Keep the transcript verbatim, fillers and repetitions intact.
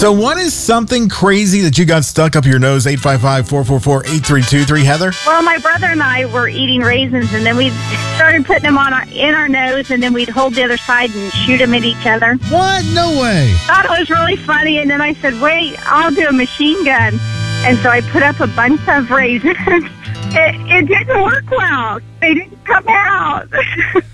So what is something crazy that you got stuck up your nose? eight five five, four four four, eight three two three. Heather? Well, my brother and I were eating raisins, and then we started putting them on our, in our nose, and then we'd hold the other side and shoot them at each other. What? No way. Thought it was really funny, and then I said, wait, I'll do a machine gun. And so I put up a bunch of raisins. It, it didn't work well. They didn't come out.